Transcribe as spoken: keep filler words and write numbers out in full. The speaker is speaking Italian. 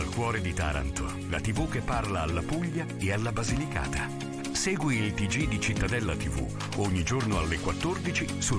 Dal cuore di Taranto, la tivù che parla alla Puglia e alla Basilicata. Segui il T G di Cittadella tivù ogni giorno alle quattordici sul